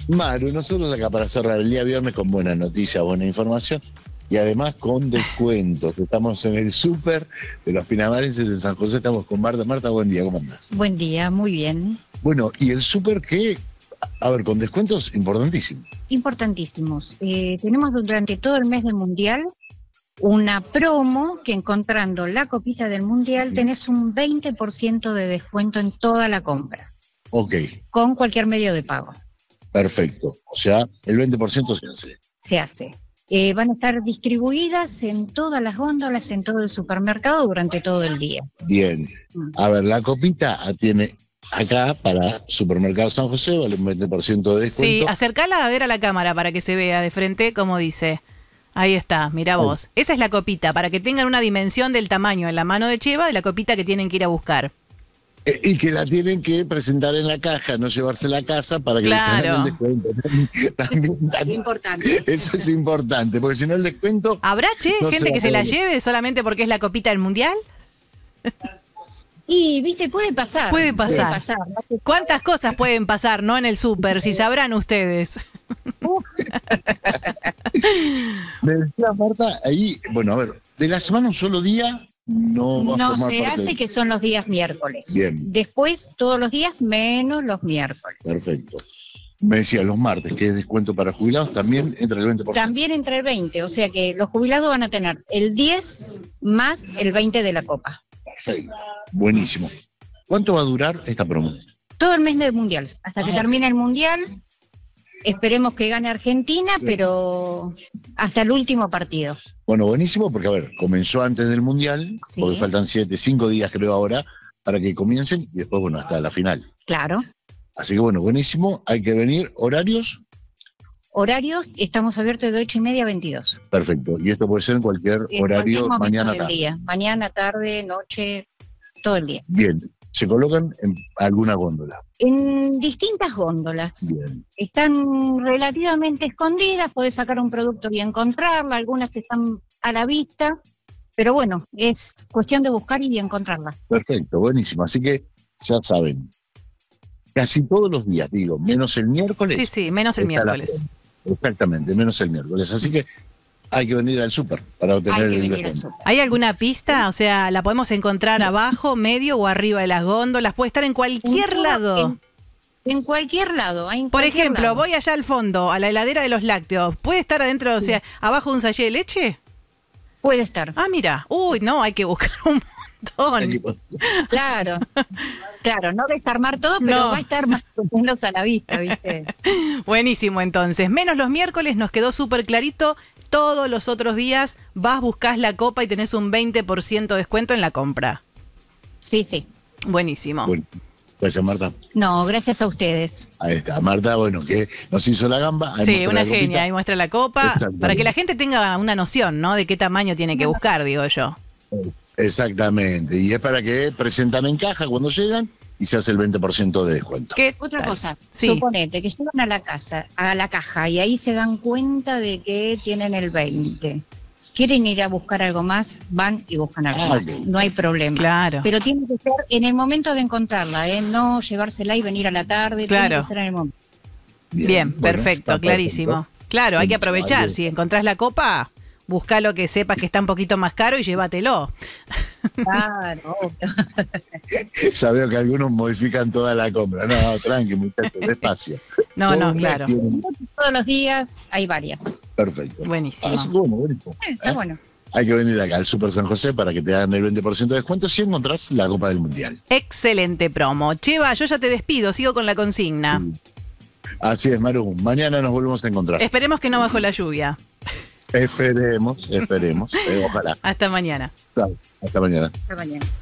Maru, nosotros acá para cerrar el día viernes con buena noticia, buena información y además con descuentos. Estamos en el súper de los Pinamarenses en San José, estamos con Marta. Marta, buen día, ¿cómo andás? Buen día, muy bien. Bueno, y el súper que, a ver, con descuentos importantísimos. Importantísimos. Tenemos durante todo el mes del Mundial una promo que encontrando la copita del Mundial tenés un 20% de descuento en toda la compra. Ok. Con cualquier medio de pago. Perfecto. O sea, el 20% se hace. Se hace. Van a estar distribuidas en todas las góndolas, en todo el supermercado durante todo el día. Bien. A ver, la copita tiene acá para Supermercado San José, vale un 20% de descuento. Sí, acercala a ver a la cámara para que se vea de frente como dice. Ahí está, mira vos. Esa es la copita, para que tengan una dimensión del tamaño en la mano de Cheva de la copita que tienen que ir a buscar. Y que la tienen que presentar en la caja, no llevársela a casa para que Claro. les hagan el descuento. Es importante. Eso es importante, porque si no el descuento... ¿Habrá, no gente va que a se la poder. lleve solamente porque es la copita del Mundial? Y, viste, puede pasar. Puede pasar. ¿No? ¿Cuántas cosas pueden pasar, no, en el súper? Si sabrán ustedes. Me decía Marta, ahí, bueno, a ver, de la semana un solo día no va a No formar se parte. hace, que son los días miércoles. Bien. Después, todos los días, menos los miércoles. Perfecto. Me decía los martes, que es descuento para jubilados, también entra el 20%. También entre el 20, o sea que los jubilados van a tener el 10 más el 20 de la copa. Perfecto. Buenísimo. ¿Cuánto va a durar esta promo? Todo el mes del Mundial, hasta que termine el Mundial. Esperemos que gane Argentina, pero hasta el último partido. Bueno, buenísimo, porque a ver, comenzó antes del Mundial, Sí. porque faltan 5 días creo ahora, para que comiencen, y después, bueno, hasta la final. Claro. Así que bueno, buenísimo, hay que venir. ¿Horarios? Horarios, estamos abiertos de 8:30 a 22. Perfecto. Y esto puede ser en cualquier En horario, cualquier momento mañana, del tarde. día. Mañana, tarde, noche, todo el día. Bien, se colocan en alguna góndola. En distintas góndolas. Bien, Están relativamente escondidas, podés sacar un producto y encontrarla, algunas están a la vista, pero bueno, es cuestión de buscar y encontrarla. perfecto, buenísimo. Así que ya saben, casi todos los días, digo, menos el miércoles. Sí, menos el está la miércoles. promo. Exactamente, menos el miércoles. Así que hay que venir al súper para obtener Hay que el venir al descuento. súper. ¿Hay alguna pista? O sea, ¿la podemos encontrar abajo, medio o arriba de las góndolas? ¿Puede estar en cualquier lado? En cualquier lado. Por ejemplo, voy allá al fondo, a la heladera de los lácteos. ¿Puede estar adentro, o sea, abajo de un sachet de leche? Puede estar. Ah, mira. Uy, no, hay que buscar un montón. Claro, claro, no desarmar todo, pero No. va a estar más o menos a la vista, ¿viste? Buenísimo, entonces. Menos los miércoles, nos quedó súper clarito. Todos los otros días vas, buscas la copa y tenés un 20% de descuento en la compra. Sí, sí. Buenísimo. Bueno, gracias, Marta. No, gracias a ustedes. Ahí está, Marta, bueno, que nos hizo la gamba. Ahí Sí, muestra una la copita. genia. Ahí muestra la copa. Exactamente. Para que la gente tenga una noción, ¿no? De qué tamaño tiene que buscar, digo yo. Exactamente, y es para que presentan en caja cuando llegan y se hace el 20% de descuento. ¿Qué Otra tal? cosa, Sí. suponete que llegan a la casa, a la caja, y ahí se dan cuenta de que tienen el 20. Quieren ir a buscar algo más, van y buscan algo más. No hay problema. Claro. Pero tiene que ser en el momento de encontrarla, no llevársela y venir a la tarde. Claro. Tiene que ser en el momento. Bien, bueno, perfecto, está clarísimo. perfecto. Claro, hay que Buenísimo, aprovechar. ahí Si encontrás la copa, buscá lo que sepas que está un poquito más caro y llévatelo. Claro, obvio. Ya veo que algunos modifican toda la compra. No, tranqui, muchachos, despacio. No, Todo no, un mes claro. tienen- Todos los días hay varias. Perfecto. Buenísimo. Eso es bueno, buenísimo. Está bueno. Hay que venir acá al Super San José para que te hagan el 20% de descuento si encontrás la Copa del Mundial. Excelente promo. Cheva, yo ya te despido, sigo con la consigna. Así es, Maru. Mañana nos volvemos a encontrar. Esperemos que no bajo la lluvia. Esperemos. Ojalá. Hasta mañana. Chao, hasta mañana. Hasta mañana.